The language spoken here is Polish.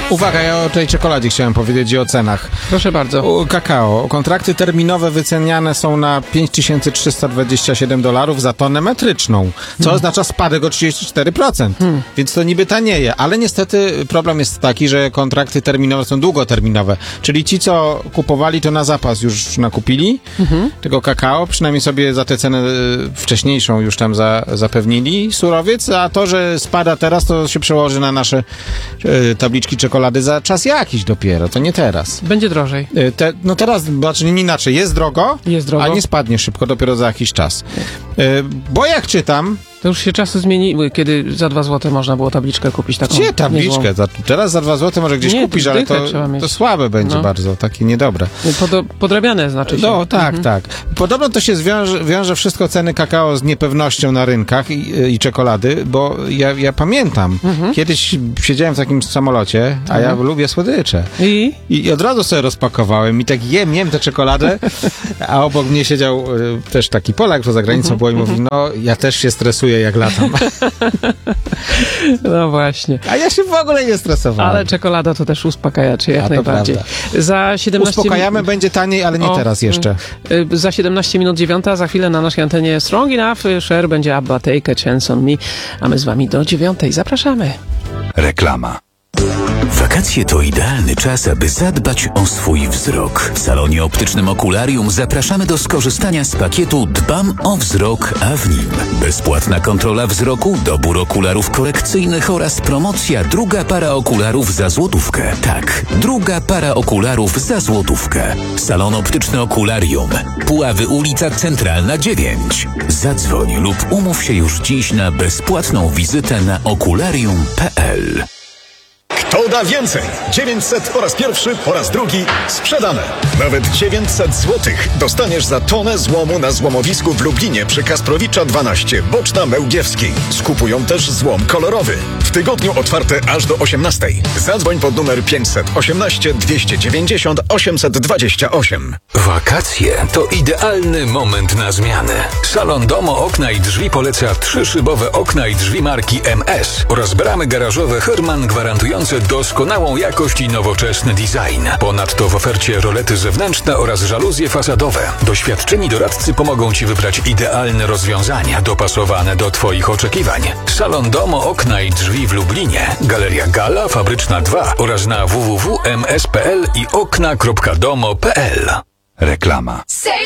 Uwaga, ja o tej czekoladzie chciałem powiedzieć i o cenach. Proszę bardzo. Kakao. Kontrakty terminowe wyceniane są na $5327 za tonę metryczną, co oznacza spadek o 34%. Więc to niby tanieje, ale niestety problem jest taki, że kontrakty terminowe są długoterminowe. Czyli ci, co kupowali, to na zapas już nakupili tego kakao, przynajmniej sobie za tę cenę wcześniejszą już tam zapewnili surowiec, a to, że spada teraz, to się przełoży na nasze tabliczki czekolady za czas jakiś dopiero, to nie teraz. Będzie drożej. No teraz, znaczy nie inaczej, jest drogo, a nie spadnie szybko, dopiero za jakiś czas. Bo jak czytam... To już się czasy zmieniły, kiedy za 2 zł można było tabliczkę kupić taką. Gdzie tabliczkę? Teraz za 2 zł może gdzieś kupisz, ale to słabe będzie bardzo, takie niedobre. Podrabiane znaczy się. No, tak. Podobno to się wiąże wszystko ceny kakao z niepewnością na rynkach i czekolady, bo ja pamiętam, kiedyś siedziałem w takim samolocie, a ja lubię słodycze. I od razu sobie rozpakowałem i tak jem tę czekoladę, a obok mnie siedział też taki Polak, co za granicą było i mówi, no ja też się stresuję, jak latam. No właśnie. A ja się w ogóle nie stresowałem. Ale czekolada to też uspokajaczy, jak najbardziej. Za 17 uspokajamy, będzie taniej, ale nie teraz jeszcze. Za 17 minut 9, za chwilę na naszej antenie Strong Enough, Cher będzie Abba, Take a Chance on Me, a my z wami do 9. Zapraszamy. Reklama. Wakacje to idealny czas, aby zadbać o swój wzrok. W salonie optycznym Okularium zapraszamy do skorzystania z pakietu Dbam o wzrok, a w nim bezpłatna kontrola wzroku, dobór okularów korekcyjnych oraz promocja druga para okularów za złotówkę. Tak, druga para okularów za złotówkę. Salon optyczny Okularium. Puławy, ulica Centralna 9. Zadzwoń lub umów się już dziś na bezpłatną wizytę na okularium.pl. Kto da więcej? 900 po raz pierwszy, po raz drugi sprzedane. Nawet 900 złotych dostaniesz za tonę złomu na złomowisku w Lublinie przy Kasprowicza 12, boczna Mełgiewskiej. Skupują też złom kolorowy. W tygodniu otwarte aż do 18. Zadzwoń pod numer 518 290 828. Wakacje to idealny moment na zmianę. Salon Domo Okna i Drzwi poleca 3-szybowe okna i drzwi marki MS oraz bramy garażowe Herman gwarantujące doskonałą jakość i nowoczesny design. Ponadto w ofercie rolety zewnętrzne oraz żaluzje fasadowe. Doświadczeni doradcy pomogą Ci wybrać idealne rozwiązania dopasowane do Twoich oczekiwań. Salon Domo Okna i Drzwi w Lublinie, Galeria Gala, Fabryczna 2 oraz na www.ms.pl i okna.domo.pl. Reklama.